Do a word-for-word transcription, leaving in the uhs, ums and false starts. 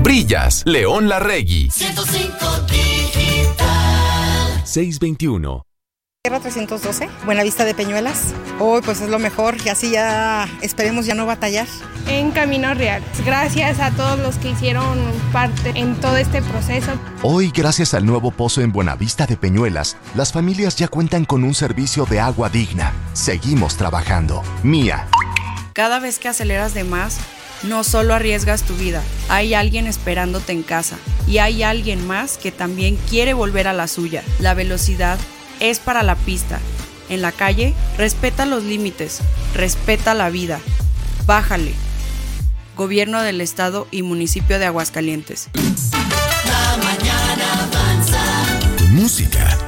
Brillas, León Larregui. ciento cinco Digital. seiscientos veintiuno. Tierra trescientos doce, Buenavista de Peñuelas. Hoy pues es lo mejor, y así ya esperemos ya no batallar. En Camino Real. Gracias a todos los que hicieron parte en todo este proceso. Hoy, gracias al nuevo pozo en Buenavista de Peñuelas, las familias ya cuentan con un servicio de agua digna. Seguimos trabajando. Mía. Cada vez que aceleras de más, no solo arriesgas tu vida, hay alguien esperándote en casa y hay alguien más que también quiere volver a la suya. La velocidad es para la pista. En la calle, respeta los límites, respeta la vida. Bájale. Gobierno del Estado y Municipio de Aguascalientes. La mañana avanza. Música